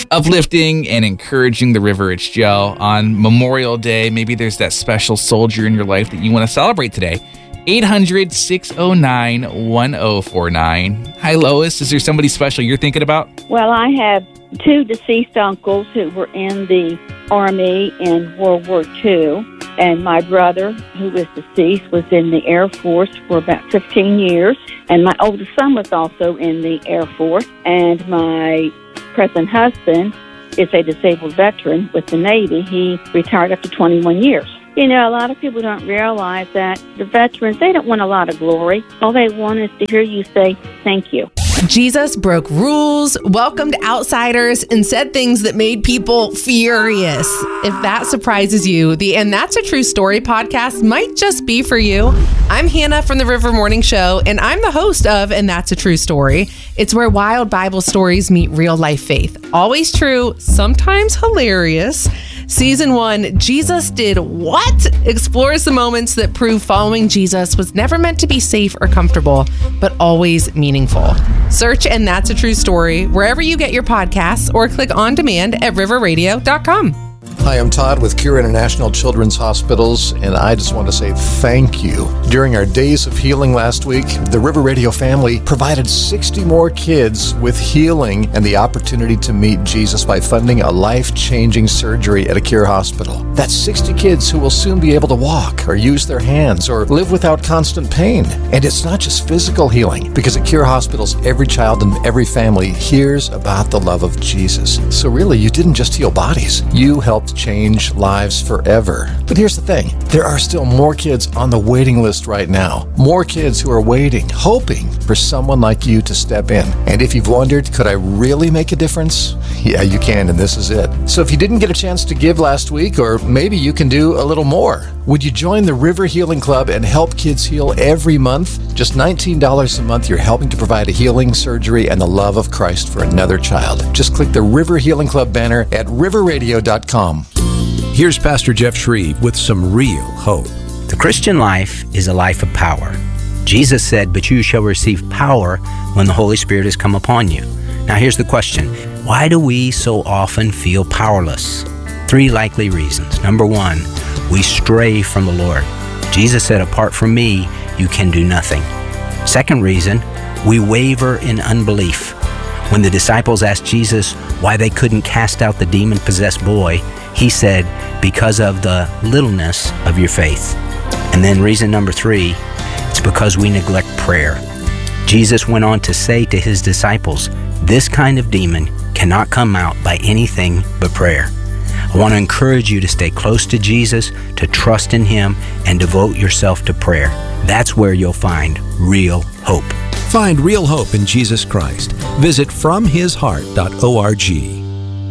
uplifting and encouraging the River Ridge Joe on Memorial Day. Maybe there's that special soldier in your life that you want to celebrate today. 800-609-1049. Hi, Lois. Is there somebody special you're thinking about? Well, I have two deceased uncles who were in the Army in World War II. And my brother, who was deceased, was in the Air Force for about 15 years. And my oldest son was also in the Air Force. And my present husband is a disabled veteran with the Navy. He retired after 21 years. You know, a lot of people don't realize that the veterans, they don't want a lot of glory. All they want is to hear you say, thank you. Jesus broke rules, welcomed outsiders, and said things that made people furious. If that surprises you, the And That's a True Story podcast might just be for you. I'm Hannah from the River Morning Show, and I'm the host of And That's a True Story. It's where wild Bible stories meet real life faith. Always true, sometimes hilarious. Season 1, Jesus Did What? Explores the moments that prove following Jesus was never meant to be safe or comfortable, but always meaningful. Search And That's a True Story wherever you get your podcasts or click on demand at riverradio.com. Hi, I'm Todd with Cure International Children's Hospitals, and I just want to say thank you. During our Days of Healing last week, the River Radio family provided 60 more kids with healing and the opportunity to meet Jesus by funding a life-changing surgery at a Cure hospital. That's 60 kids who will soon be able to walk or use their hands or live without constant pain. And it's not just physical healing, because at Cure hospitals, every child and every family hears about the love of Jesus. So really, you didn't just heal bodies. You helped change lives forever. But here's the thing. There are still more kids on the waiting list right now. More kids who are waiting, hoping for someone like you to step in. And if you've wondered, could I really make a difference? Yeah, you can, and this is it. So if you didn't get a chance to give last week, or maybe you can do a little more, would you join the River Healing Club and help kids heal every month? Just $19 a month, you're helping to provide a healing, surgery, and the love of Christ for another child. Just click the River Healing Club banner at riverradio.com. Here's Pastor Jeff Shreve with some real hope. The Christian life is a life of power. Jesus said, "But you shall receive power when the Holy Spirit has come upon you." Now here's the question. Why do we so often feel powerless? 3 likely reasons. Number 1, we stray from the Lord. Jesus said, "Apart from me, you can do nothing." Second reason, we waver in unbelief. When the disciples asked Jesus why they couldn't cast out the demon-possessed boy, he said, "Because of the littleness of your faith." And then reason number 3, it's because we neglect prayer. Jesus went on to say to his disciples, this kind of demon cannot come out by anything but prayer. I want to encourage you to stay close to Jesus, to trust in him, and devote yourself to prayer. That's where you'll find real hope. Find real hope in Jesus Christ. Visit FromHisHeart.org.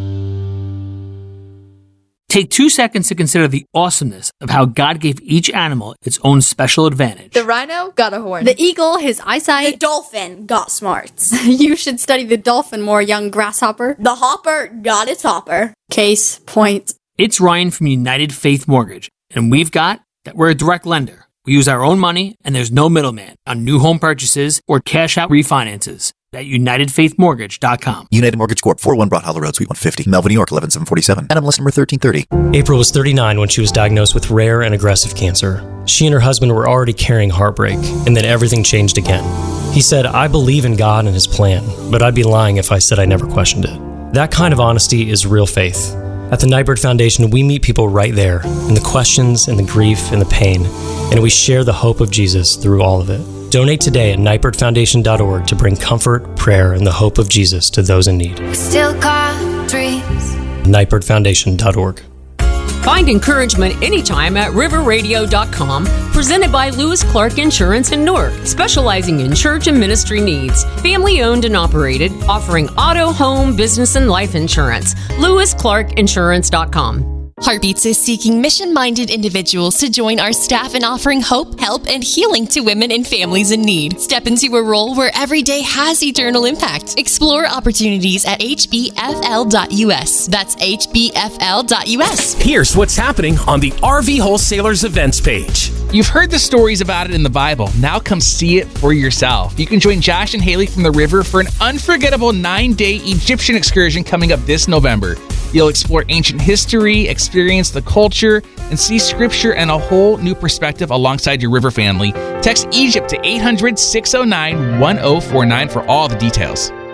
Take 2 seconds to consider the awesomeness of how God gave each animal its own special advantage. The rhino got a horn. The eagle, his eyesight. The dolphin got smarts. You should study the dolphin more, young grasshopper. The hopper got its hopper. Case point. It's Ryan from United Faith Mortgage, and we've got that we're a direct lender. We use our own money, and there's no middleman on new home purchases or cash-out refinances. At UnitedFaithMortgage.com. United Mortgage Corp. 401 Broad Hollow Road, Suite 150, Melville, New York, 11747. NMLS number 1330. April was 39 when she was diagnosed with rare and aggressive cancer. She and her husband were already carrying heartbreak, and then everything changed again. He said, "I believe in God and his plan, but I'd be lying if I said I never questioned it." That kind of honesty is real faith. At the Nightbird Foundation, we meet people right there, in the questions and the grief and the pain, and we share the hope of Jesus through all of it. Donate today at nightbirdfoundation.org to bring comfort, prayer, and the hope of Jesus to those in need. Still got dreams. nightbirdfoundation.org. Find encouragement anytime at riverradio.com, presented by Lewis Clark Insurance in Newark, specializing in church and ministry needs. Family owned and operated, offering auto, home, business, and life insurance. LewisClarkInsurance.com. Heartbeats is seeking mission-minded individuals to join our staff in offering hope, help, and healing to women and families in need. Step into a role where every day has eternal impact. Explore opportunities at hbfl.us. That's hbfl.us. Here's what's happening on the RV Wholesalers events page. You've heard the stories about it in the Bible. Now come see it for yourself. You can join Josh and Haley from the River for an unforgettable 9-day Egyptian excursion coming up this November. You'll explore ancient history, experience the culture, and see scripture and a whole new perspective alongside your River family. Text Egypt to 800-609-1049 for all the details.